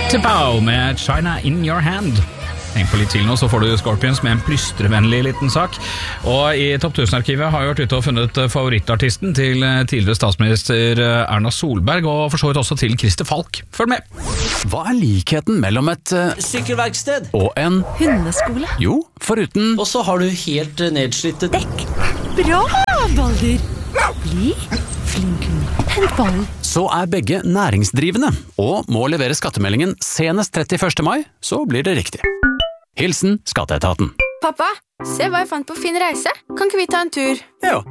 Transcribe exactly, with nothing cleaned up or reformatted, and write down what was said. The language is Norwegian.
Tipao med China in your hand. Heng på litt til nå, så får du Scorpions med en plystrevennlig liten sak. Og i Topp tusen-arkivet har jeg vært ute og funnet favorittartisten til tidligere statsminister Erna Solberg, og for så vidt også til Christer Falk. Følg med! Hva er likheten mellom et uh, Sykkelverksted og en hundeskole? Jo, foruten Og så har du helt uh, nedslitt Dekk. Bra, Balder. Bli flink. Hent ballen. Så er begge næringsdrivende, og må levere skattemeldingen senest trettiførste mai, så blir det riktig. Hilsen Skatteetaten. Pappa, se hva jeg fant på Fin Reise. Kan ikke vi ta en tur? Ja.